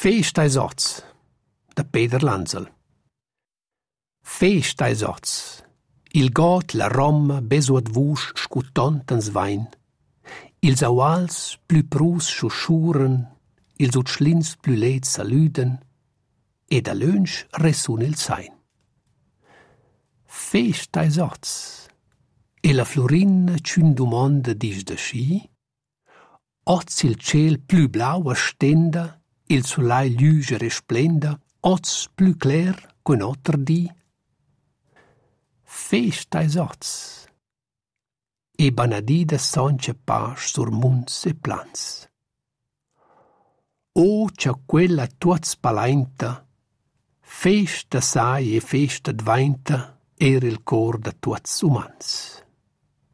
Festa is oz, da Peter Lanzel. Festa is oz, il got la Roma besuat vusch scutantens vain, ils auals plü prus schuschuren, ils utschlins plü let salüden, ed a lönsch resun il sein. Festa is oz, e la Florina c'un domanda dis da schi, oz il ciel plü blau a stenda, il solai luge resplenda, oz plü cler qu'un otter di. Festa is oz, e banadida sonce pas sur munts e plans. O c'ha quella tuoz palainta, festa sai e festa dvainta, era il cor da tuoz umans.